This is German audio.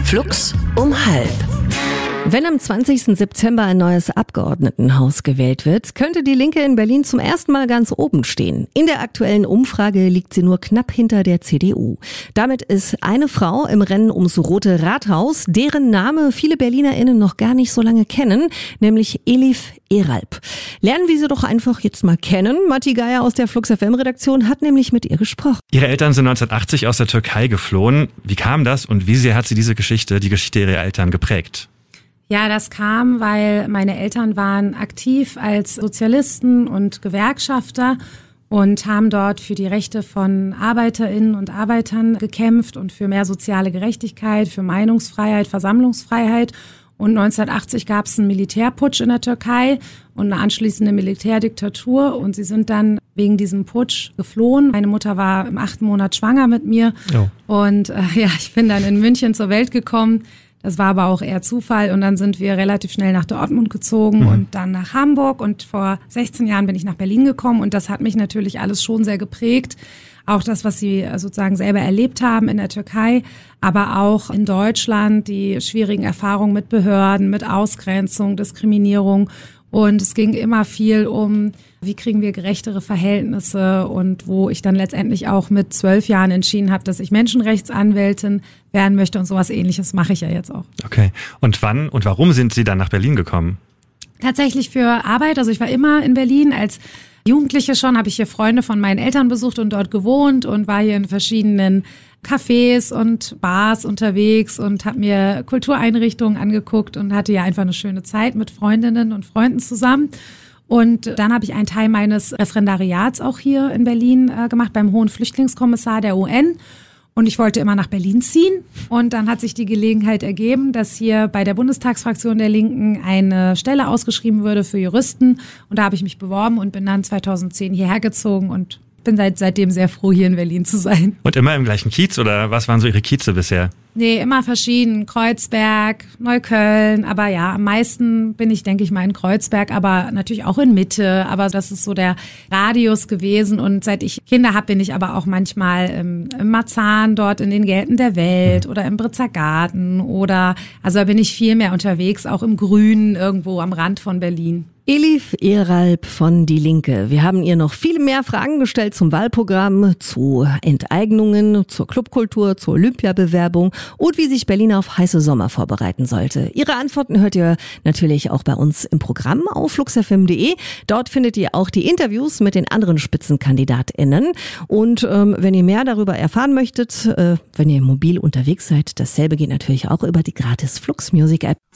Flux um 12:30. Wenn am 20. September ein neues Abgeordnetenhaus gewählt wird, könnte die Linke in Berlin zum ersten Mal ganz oben stehen. In der aktuellen Umfrage liegt sie nur knapp hinter der CDU. Damit ist eine Frau im Rennen ums Rote Rathaus, deren Name viele BerlinerInnen noch gar nicht so lange kennen, nämlich Elif Eralp. Lernen wir sie doch einfach jetzt mal kennen. Matti Geier aus der Flux FM-Redaktion hat nämlich mit ihr gesprochen. Ihre Eltern sind 1980 aus der Türkei geflohen. Wie kam das und wie sehr hat sie diese Geschichte, die Geschichte ihrer Eltern geprägt? Ja, das kam, weil meine Eltern waren aktiv als Sozialisten und Gewerkschafter und haben dort für die Rechte von ArbeiterInnen und Arbeitern gekämpft und für mehr soziale Gerechtigkeit, für Meinungsfreiheit, Versammlungsfreiheit. Und 1980 gab es einen Militärputsch in der Türkei und eine anschließende Militärdiktatur. Und sie sind dann wegen diesem Putsch geflohen. Meine Mutter war im 8. Monat schwanger mit mir. Oh. Und ich bin dann in München zur Welt gekommen. Das war aber auch eher Zufall und dann sind wir relativ schnell nach Dortmund gezogen und dann nach Hamburg und vor 16 Jahren bin ich nach Berlin gekommen und das hat mich natürlich alles schon sehr geprägt. Auch das, was sie sozusagen selber erlebt haben in der Türkei, aber auch in Deutschland, die schwierigen Erfahrungen mit Behörden, mit Ausgrenzung, Diskriminierung. Und es ging immer viel um, wie kriegen wir gerechtere Verhältnisse und wo ich dann letztendlich auch mit 12 Jahren entschieden habe, dass ich Menschenrechtsanwältin werden möchte und sowas Ähnliches mache ich ja jetzt auch. Okay. Und wann und warum sind Sie dann nach Berlin gekommen? Tatsächlich für Arbeit. Also ich war immer in Berlin als Jugendliche schon, habe ich hier Freunde von meinen Eltern besucht und dort gewohnt und war hier in verschiedenen Cafés und Bars unterwegs und habe mir Kultureinrichtungen angeguckt und hatte ja einfach eine schöne Zeit mit Freundinnen und Freunden zusammen. Und dann habe ich einen Teil meines Referendariats auch hier in Berlin gemacht beim Hohen Flüchtlingskommissar der UN. Und ich wollte immer nach Berlin ziehen. Und dann hat sich die Gelegenheit ergeben, dass hier bei der Bundestagsfraktion der Linken eine Stelle ausgeschrieben würde für Juristen. Und da habe ich mich beworben und bin dann 2010 hierher gezogen und bin seitdem sehr froh, hier in Berlin zu sein. Und immer im gleichen Kiez oder was waren so Ihre Kieze bisher? Nee, immer verschieden. Kreuzberg, Neukölln, aber ja, am meisten bin ich, denke ich mal, in Kreuzberg, aber natürlich auch in Mitte. Aber das ist so der Radius gewesen. Und seit ich Kinder habe, bin ich aber auch manchmal im Marzahn dort in den Gärten der Welt oder im Britzer Garten oder, also da bin ich viel mehr unterwegs, auch im Grünen irgendwo am Rand von Berlin. Elif Eralp von Die Linke. Wir haben ihr noch viele mehr Fragen gestellt zum Wahlprogramm, zu Enteignungen, zur Clubkultur, zur Olympiabewerbung und wie sich Berlin auf heiße Sommer vorbereiten sollte. Ihre Antworten hört ihr natürlich auch bei uns im Programm auf fluxfm.de. Dort findet ihr auch die Interviews mit den anderen SpitzenkandidatInnen. Und wenn ihr mehr darüber erfahren möchtet, wenn ihr mobil unterwegs seid, dasselbe geht natürlich auch über die gratis Flux Music App.